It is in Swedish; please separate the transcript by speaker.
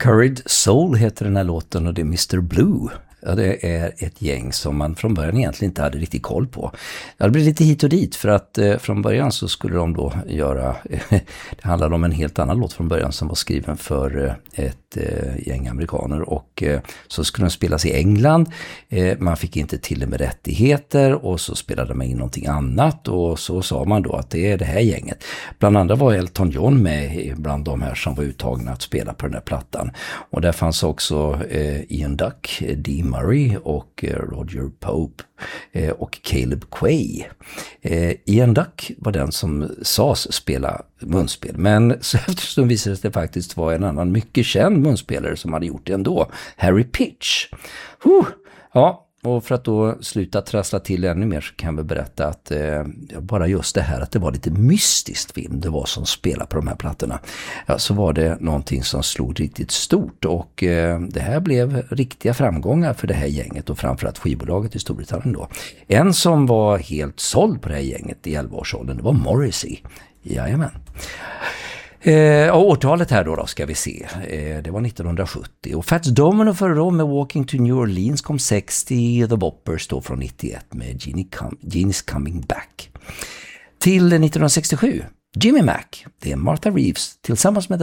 Speaker 1: Curried Soul heter den här låten och det är Mr. Blue. Ja, det är ett gäng som man från början egentligen inte hade riktigt koll på. Det blev lite hit och dit för att från början så skulle de då göra, det handlade om en helt annan låt från början som var skriven för ett gäng amerikaner och så skulle den spelas i England. Man fick inte till det med rättigheter och så spelade man in någonting annat och så sa man då att det är det här gänget. Bland andra var Elton John med bland de här som var uttagna att spela på den här plattan. Och där fanns också Ian Duck, Dee Murray och Roger Pope och Caleb Quaye. Ian Duck var den som sades spela munspel, men så eftersom visade det faktiskt var en annan mycket känd munspelare som hade gjort det ändå, Harry Pitch. Ja, och för att då sluta trassla till ännu mer så kan vi berätta att bara just det här att det var lite mystiskt vem det var som spelade på de här plattorna. Ja, så var det någonting som slog riktigt stort och det här blev riktiga framgångar för det här gänget och framförallt skivbolaget i Storbritannien då. En som var helt såld på det här gänget i 11-årsåldern, det var Morrissey. Jajamän. Årtalet här då ska vi se. Det var 1970 och Fats Domino förra året med Walking to New Orleans kom 60, The Boppers då från 91 med Genie's Coming Back. Till 1967, Jimmy Mac, det är Martha Reeves tillsammans med The